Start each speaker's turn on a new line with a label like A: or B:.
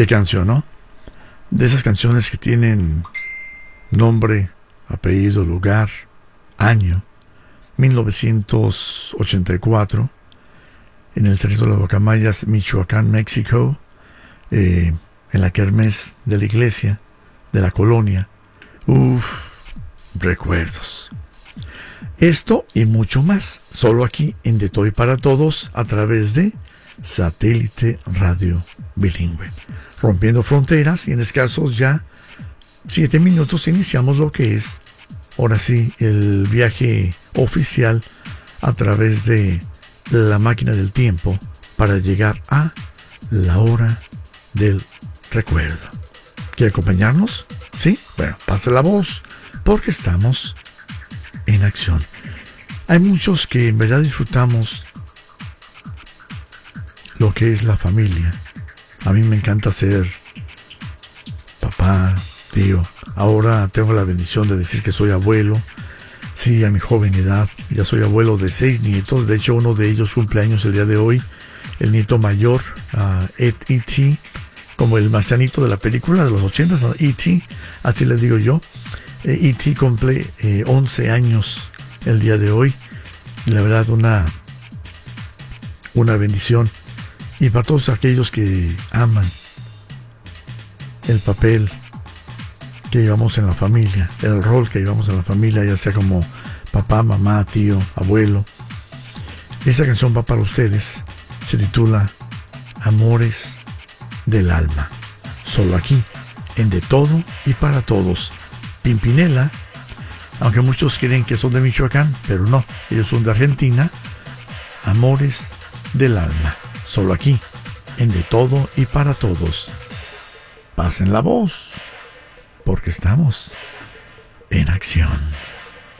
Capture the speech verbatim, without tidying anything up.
A: Qué canción, ¿no? De esas canciones que tienen nombre, apellido, lugar, año. mil novecientos ochenta y cuatro, en el Cerrito de las Guacamayas, Michoacán, México, eh, en la kermés de la iglesia, de la colonia. Uf, recuerdos. Esto y mucho más, solo aquí en De Todo y Para Todos, a través de Satélite Radio Bilingüe. Rompiendo fronteras, y en escasos ya siete minutos iniciamos lo que es, ahora sí, el viaje oficial a través de la máquina del tiempo para llegar a la hora del recuerdo. ¿Quiere acompañarnos? ¿Sí? Bueno, pase la voz, porque estamos en acción. Hay muchos que en verdad disfrutamos lo que es la familia. A mí me encanta ser papá, tío. Ahora tengo la bendición de decir que soy abuelo. Sí, a mi joven edad. Ya soy abuelo de seis nietos. De hecho, uno de ellos cumple años el día de hoy. El nieto mayor, uh, E T, como el marcianito de la película de los ochentas, E T, así les digo yo. E T cumple eh, once años el día de hoy. Y la verdad, una, una bendición. Y para todos aquellos que aman el papel que llevamos en la familia, el rol que llevamos en la familia, ya sea como papá, mamá, tío, abuelo. Esta canción va para ustedes. Se titula Amores del Alma. Solo aquí, en De Todo y Para Todos. Pimpinela, aunque muchos creen que son de Michoacán, pero no, ellos son de Argentina. Amores del Alma. Solo aquí, en De Todo y Para Todos. Pasen la voz, porque estamos en acción.